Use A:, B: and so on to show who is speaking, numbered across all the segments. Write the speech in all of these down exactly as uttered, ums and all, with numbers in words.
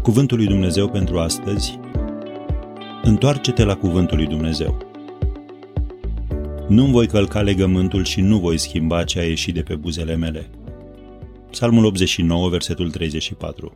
A: Cuvântul lui Dumnezeu pentru astăzi. Întoarce-te la Cuvântul lui Dumnezeu. Nu-mi voi călca legământul și nu voi schimba ce a ieșit de pe buzele mele. Psalmul optzeci și nouă, versetul treizeci și patru.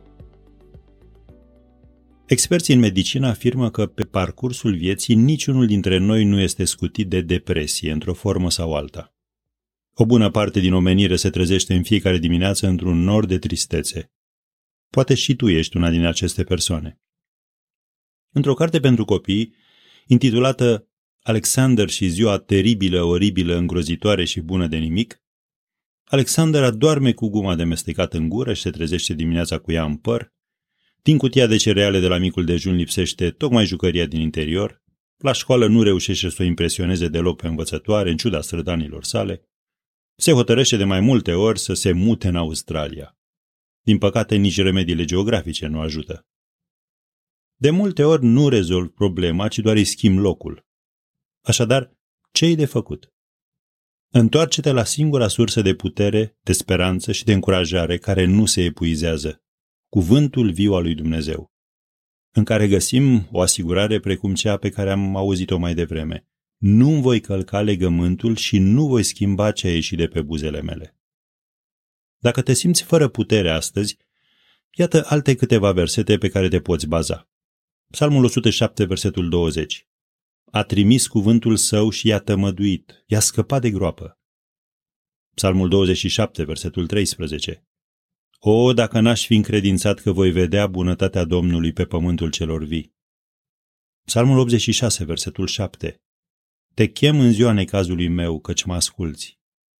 A: Experții în medicină afirmă că pe parcursul vieții niciunul dintre noi nu este scutit de depresie, într-o formă sau alta. O bună parte din omenire se trezește în fiecare dimineață într-un nor de tristețe. Poate și tu ești una din aceste persoane. Într-o carte pentru copii, intitulată Alexander și ziua teribilă, oribilă, îngrozitoare și bună de nimic, Alexander adorme cu guma de mestecat în gură și se trezește dimineața cu ea în păr. Din cutia de cereale de la micul dejun lipsește tocmai jucăria din interior. La școală nu reușește să o impresioneze deloc pe învățătoare, în ciuda strădanilor sale. Se hotărăște de mai multe ori să se mute în Australia. Din păcate, nici remediile geografice nu ajută. De multe ori nu rezolv problema, ci doar îi schimb locul. Așadar, ce-i de făcut? Întoarce-te la singura sursă de putere, de speranță și de încurajare care nu se epuizează, Cuvântul viu al lui Dumnezeu, în care găsim o asigurare precum cea pe care am auzit-o mai devreme. Nu-mi voi călca legământul și nu voi schimba ce a ieșit de pe buzele mele. Dacă te simți fără putere astăzi, iată alte câteva versete pe care te poți baza. Psalmul o sută șapte, versetul douăzeci. A trimis cuvântul său și i-a tămăduit, i-a scăpat de groapă. Psalmul douăzeci și șapte, versetul treisprezece. O, dacă n-aș fi încredințat că voi vedea bunătatea Domnului pe pământul celor vii. Psalmul optzeci și șase, versetul șapte. Te chem în ziua necazului meu, căci mă asculți.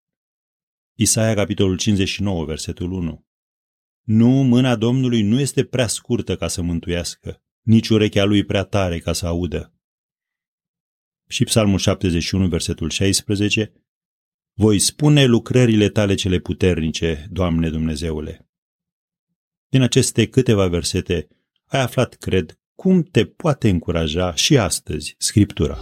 A: Isaia, capitolul cincizeci și nouă, versetul unu. Nu, mâna Domnului nu este prea scurtă ca să mântuiască, nici urechea lui prea tare ca să audă. Și Psalmul șaptezeci și unu, versetul șaisprezece. Voi spune lucrările tale cele puternice, Doamne Dumnezeule. Din aceste câteva versete ai aflat, cred, cum te poate încuraja și astăzi Scriptura.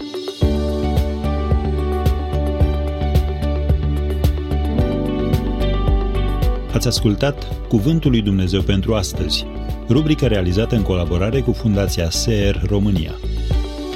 A: Ați ascultat Cuvântul lui Dumnezeu pentru astăzi, rubrică realizată în colaborare cu Fundația S E R România.